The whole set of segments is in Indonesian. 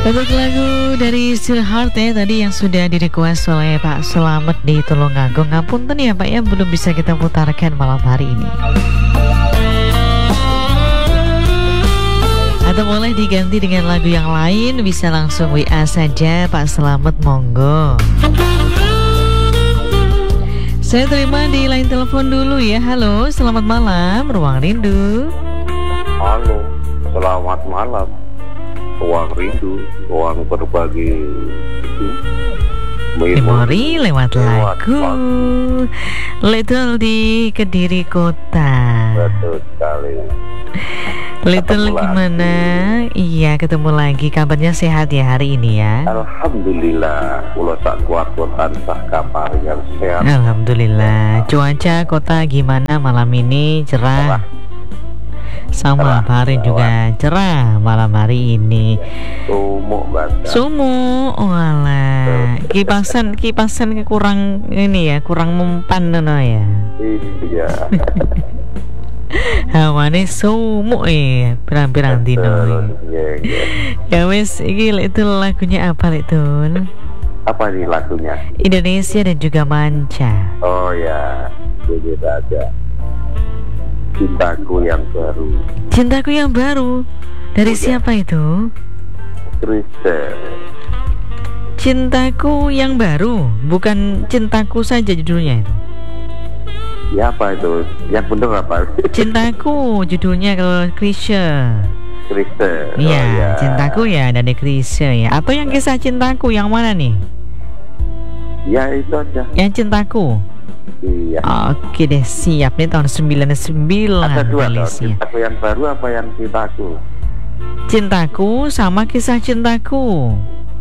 Untuk lagu dari Still Heart ya tadi yang sudah direquest oleh Pak Selamet di Tulungagung. Ngapunten ya Pak ya, belum bisa kita putarkan malam hari ini. Atau boleh diganti dengan lagu yang lain, bisa langsung WA saja Pak Selamet, monggo. Saya terima di line telepon dulu ya. Halo, selamat malam Ruang Rindu. Halo, selamat malam Ruang Rindu, ruang berbagi itu memori lewat lagu Little di Kediri Kota. Betul sekali. Little gimana? Iya, ketemu lagi. Kabarnya sehat ya hari ini ya? Alhamdulillah, kula sak kuat-kuat tansah kapar yang sehat. Alhamdulillah. Cuaca kota gimana malam ini? Cerah. Sama hari juga cerah malam hari ini. Sumuk banget. Sumuk, walah. Kipasan kurang ini ya, kurang mempan nono ya. Iya. Hawane sumuk ya, pirang-pirang dino. Ya wis, iki itu lagunya apa itu? Apa nih lagunya? Indonesia dan juga manca. Oh ya, jadi aja. Cintaku yang baru. Cintaku yang baru. Dari siapa itu? Kristel. Cintaku yang baru, bukan cintaku saja judulnya itu. Ya apa itu? Yang bener apa? Cintaku judulnya kalau Krisya. Kristel. Iya, oh, ya. Cintaku ya dari Krisya ya. Atau yang kisah cintaku yang mana nih? Ya itu aja. Yang cintaku. Iya. Oke deh, siap nih tahun 99 ada dua rilisnya. Cintaku yang baru apa yang cintaku? Cintaku sama kisah cintaku.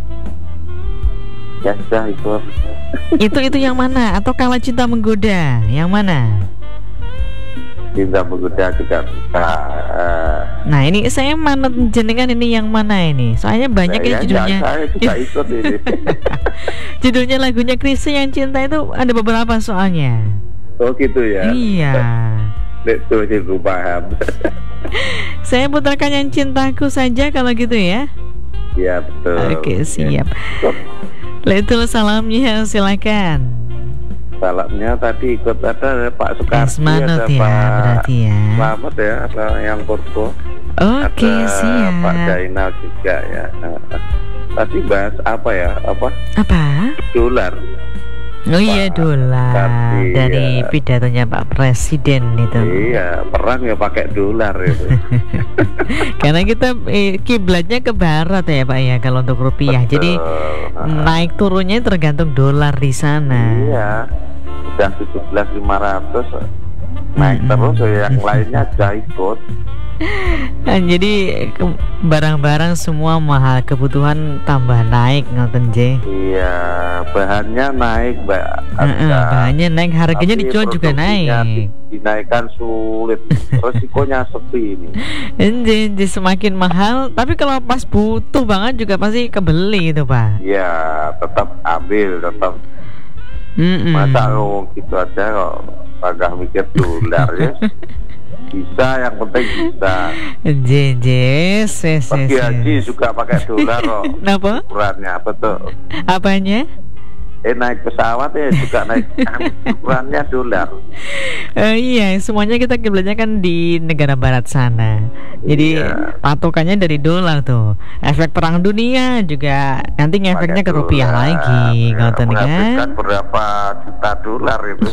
Ya sudah ikut. Itu yang mana? Atau Kalau Cinta Menggoda? Yang mana? Cinta Menggoda juga bisa. Nah ini saya manut jenengan ini yang mana ini? Soalnya banyak ya judulnya. Saya juga ikut ini. Judulnya lagunya Krisya yang cinta itu ada beberapa soalnya. Oh gitu ya. Iya. Betul sih, gue paham. Saya putarkan yang cintaku saja kalau gitu ya. Iya betul. Oke siap. Letul salamnya silakan. Salamnya tadi ikut ada Pak Soekardi, ada ya, Pak berarti ya. Selamat ya, ada yang Purbo. Oke siap. Pak Jainal juga ya. Tadi bahas apa ya? Apa? Dolar. Oh iya, dolar dari pidatonya Pak Presiden itu. Iya, perang ya pakai dolar itu. Karena kita kiblatnya ke barat ya Pak ya kalau untuk rupiah. Betul. Jadi naik turunnya tergantung dolar di sana. Iya. Udah 17.500 naik terus yang lainnya aja ikut. Jadi barang-barang semua mahal, kebutuhan tambah naik ngoten je. Iya, bahannya naik, Mbak. Bahannya naik, harganya dijual juga naik. Dinaikkan sulit, resikonya sepi ini. Jadi semakin mahal, tapi kalau pas butuh banget juga pasti kebeli itu Pak. Iya, tetap ambil, tetap. Masa gitu aja kok agak mikir dolar ya. Bisa, yang penting bisa. Pergi haji juga pakai dolar kok. Kenapa? Ukurannya betul. Apanya? Naik pesawat ya juga naik ukurannya dolar. Iya, semuanya kita kiblatnya kan di negara barat sana. Jadi patokannya dari dolar tuh. Efek perang dunia juga nanti ngefeknya ke rupiah lagi, ngoten kan? Menghabiskan berapa juta dolar itu.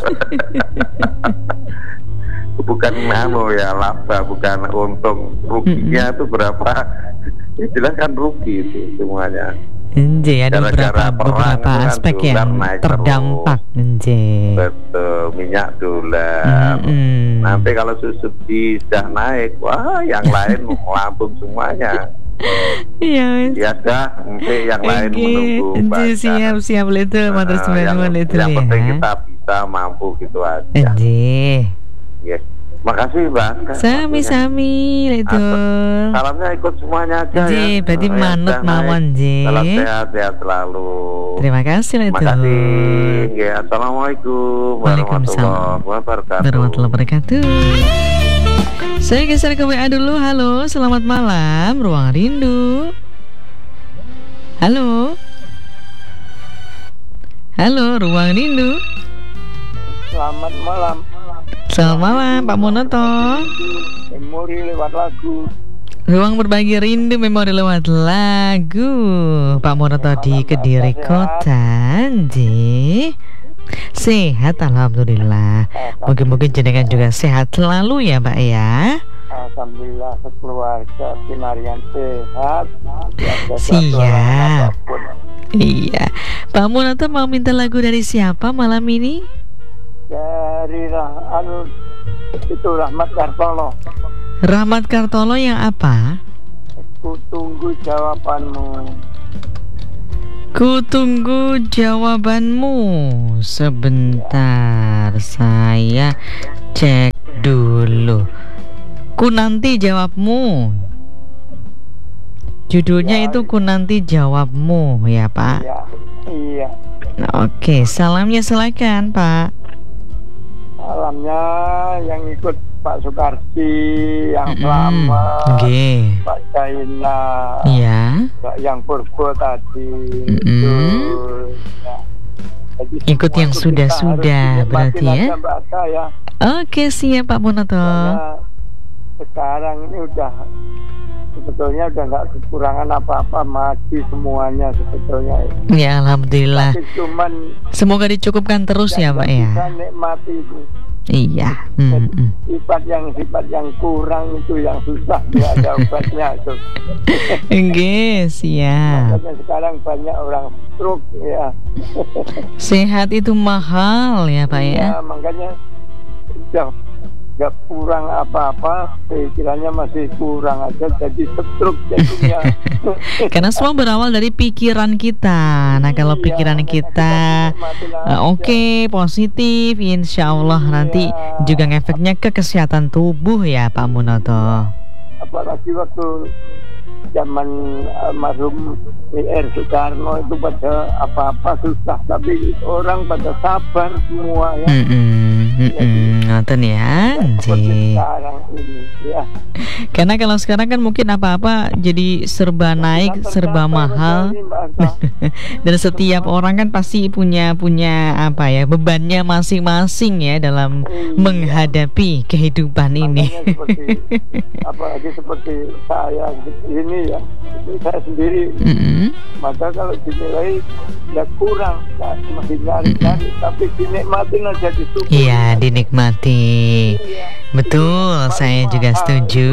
Bukan ya laba, bukan untung, ruginya itu berapa? Jelas kan rugi itu semuanya. Ada beberapa aspek yang terdampak. Betul, minyak dolar. Nanti kalau subsidi sudah naik, wah yang lain melambung semuanya. Iya. Ya dah, nanti yang lain menunggu. Siap itu, matur suwun itu ya. Yang penting kita bisa mampu gitu aja. Yes. Makasih Mbak. Sami-sami itu. Salamnya ikut semuanya aja ya. Berarti manut mawon Salam sehat selalu. Terima kasih itu. Terima kasih. Ya, assalamualaikum warahmatullahi wabarakatuh. Saya geser ke WA dulu. Halo, selamat malam Ruang Rindu. Halo. Halo, Ruang Rindu. Selamat malam. Selamat malam, Pak Monoto. Memori lewat lagu. Ruang berbagi rindu, memori lewat lagu. Pak Monoto di Kediri Kota. Sehat, alhamdulillah. Mungkin jenengan juga sehat selalu ya, Pak ya. Alhamdulillah sekeluarga Kinarian sehat. Siap. Iya. Pak Monoto mau minta lagu dari siapa malam ini? Dari itu Rahmat Kartolo. Rahmat Kartolo yang apa? Ku tunggu jawabanmu. Ku tunggu jawabanmu. Sebentar, saya cek dulu. Ku nanti jawabmu. Judulnya itu Ku nanti jawabmu ya, Pak? Iya. Nah, oke, salamnya silakan, Pak. Salamnya yang ikut Pak Sukarti yang selamat, Pak Caina, iya, yang Purbo tadi, ikut yang sudah berarti ya. Oke, siap Pak Monoto. Sekarang ini sebetulnya udah nggak kekurangan apa-apa, maju semuanya sebetulnya. Ya, alhamdulillah. Tapi cuman semoga dicukupkan terus ya, Pak ya. Bisa nikmati itu. Iya. Sifat yang kurang itu yang susah, tidak ada obatnya itu. Enggak, siap. Makanya sekarang banyak orang stroke ya. Sehat itu mahal ya, Pak ya. Ya, makanya udah nggak kurang apa-apa, pikirannya masih kurang aja, jadi stroke jadinya. Karena semua berawal dari pikiran kita. Nah, kalau pikiran kita oke, positif, insya Allah nanti juga ngefeknya ke kesehatan tubuh ya, Pak Monoto. Apalagi waktu zaman almarhum R. Soekarno itu pada apa-apa susah, tapi orang pada sabar semua ya. Nonton ya, sekarang ini ya. Karena kalau sekarang kan mungkin apa-apa jadi serba naik, serba mahal. Dan setiap orang kan pasti punya apa ya, bebannya masing-masing ya dalam menghadapi kehidupan ini. Apalagi seperti saya ini ya, saya sendiri. Maka kalau dinilai ya kurang, masih nyari-nyari, tapi dinikmatin aja, disyukuri. Iya, dinikmati. Betul, saya juga setuju.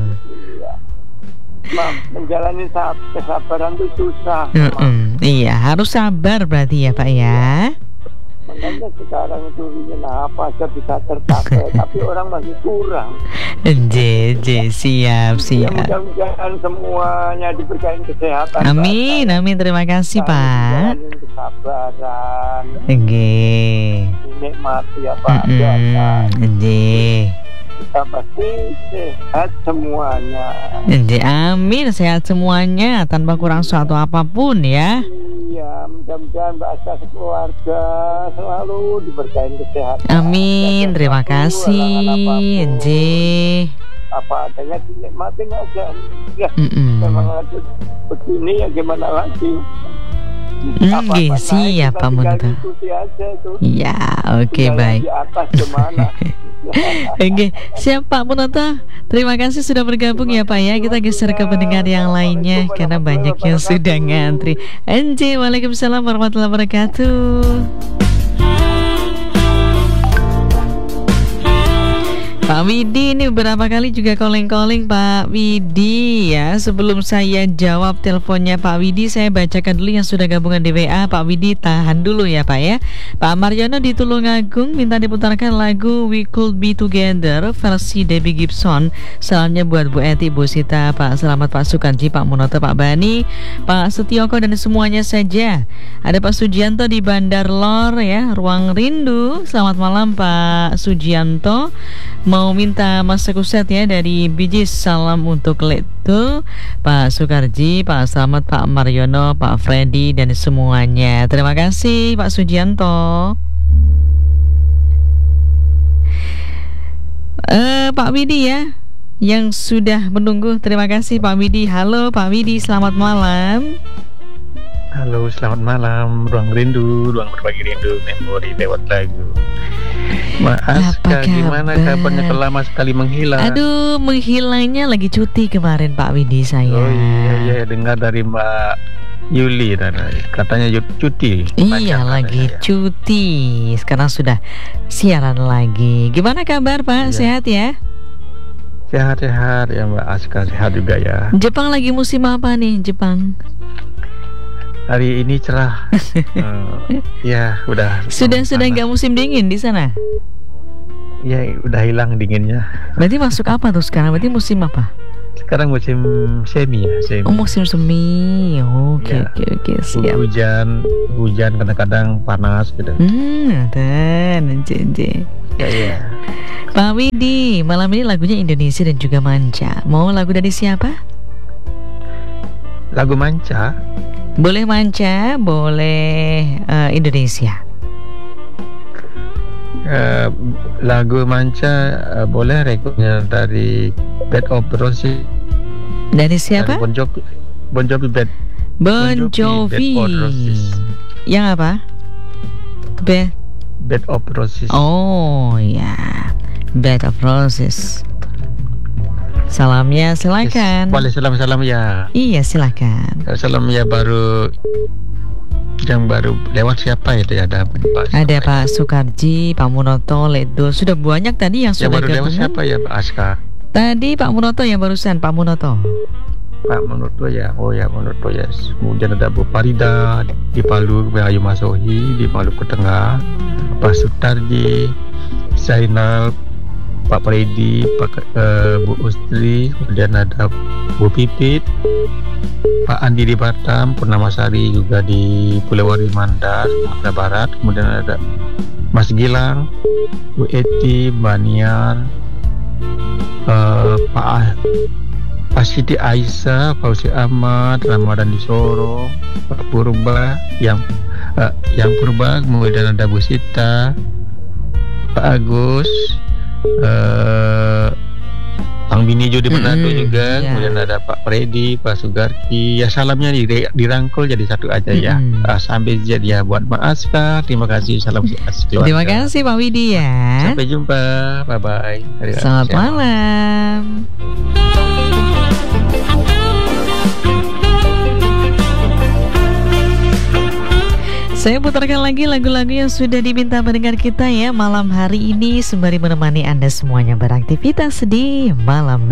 Menjalani kesabaran itu susah. Iya, harus sabar berarti ya, Pak ya. Makanya sekarang itu ingin apa aja bisa tercapai, tapi orang masih kurang. Siap. Ya, mudah-mudahan semuanya diberikan kesehatan. Amin, terima kasih Pak. Kesabaran. Dinikmati apa adanya. Kita pasti sehat semuanya. Amin, sehat semuanya tanpa kurang suatu apapun ya. Iya, mudah-mudahan bahasa sekeluarga selalu diberikan kesehatan. Amin, terima kasih. Apa adanya dinikmatin aja. Ya, memang ada begini ya, gimana lagi. Siap Pak Monoto. Iya, oke, baik. Di atas gimana? Oke, siap Pak Monoto. Terima kasih sudah bergabung ya Pak ya. Kita geser ke pendengar yang lainnya karena banyak yang sudah ngantri. Waalaikumsalam warahmatullahi wabarakatuh. Pak Widi ini beberapa kali juga calling Pak Widi ya. Sebelum saya jawab teleponnya Pak Widi, saya bacakan dulu yang sudah gabungan di WA. Pak Widi tahan dulu ya Pak ya. Pak Mariono di Tulungagung minta diputarkan lagu We Could Be Together versi Debbie Gibson. Salamnya buat Bu Eti, Bu Sita, Pak Selamat, Pak Sukanji, Pak Monoto, Pak Bani, Pak Setioko dan semuanya saja. Ada Pak Sujianto di Bandar Lor ya, Ruang Rindu. Selamat malam Pak Sujianto. Mau minta Mas Sekuset ya dari Bijis. Salam untuk Leto, Pak Sukarji, Pak Selamat, Pak Mariono, Pak Freddy dan semuanya. Terima kasih Pak Sujianto. Pak Widi ya yang sudah menunggu. Terima kasih Pak Widi. Halo Pak Widi, selamat malam. Halo, selamat malam. Ruang rindu, ruang berbagi rindu, memori lewat lagu. Mbak Aska, gimana kabarnya? Lama sekali menghilang. Aduh, menghilangnya lagi cuti kemarin Pak Widi saya. Oh iya, dengar dari Mbak Yuli katanya cuti. Iya, lagi cuti. Sekarang sudah siaran lagi. Gimana kabar Pak? Iya. Sehat ya? Sehat-sehat ya Mbak Aska, sehat juga ya. Jepang lagi musim apa nih Jepang? Hari ini cerah. Ya udah. Sudah nggak musim dingin di sana? Ya udah hilang dinginnya. Berarti masuk apa tuh sekarang? Berarti musim apa? Sekarang musim semi ya. Semi. Oh, musim semi. Oke, siap. Hujan kadang-kadang panas gitu. Ya. Pak Widi, malam ini lagunya Indonesia dan juga Manca. Mau lagu dari siapa? Lagu Manca. Boleh Manca, boleh Indonesia. Lagu Manca boleh rekodnya dari Bed of Roses. Dari siapa? Dari Bon Jovi. Bon Jovi. Yang apa? Bed of Roses. Oh ya, Bed of Roses. Salamnya silakan. Boleh salam ya. Iya silakan. Salam ya yang baru lewat siapa itu ya? Ada Pak Sukarji, Pak Munoto, Ledo. Sudah banyak tadi yang sudah baru lewat siapa ya Pak Aska? Tadi Pak Munoto yang barusan, Pak Munoto. Pak Munoto ya. Oh ya Munoto ya. Kemudian ada Bu Farida di Palu, Ayu Masohi di Maluku Tengah, Pak Sutarji, Zainal, Pak Freddy, Bu Ustri, kemudian ada Bu Pipit, Pak Andi di Batam, Purnamasari juga di Pulewari Mandar, Sumatera Barat, kemudian ada Mas Gilang, Bu Eti, Baniar, Pak Siti Aisyah, Fauzi Ahmad, Ramadan di Sorong, Pak Purba, yang Purba, kemudian ada Bu Sita, Pak Agus, Bang Binijo di Manado juga, kemudian ada Pak Freddy, Pak Sugarti. Ya salamnya dirangkul jadi satu aja ya. Sampai jadi ya buat Mbak Aska. Terima kasih, salam keluarga. Terima kasih Pak Widi ya. Sampai jumpa, bye bye. Selamat malam. Saya putarkan lagi lagu-lagu yang sudah diminta pendengar kita ya malam hari ini sembari menemani Anda semuanya beraktivitas di malam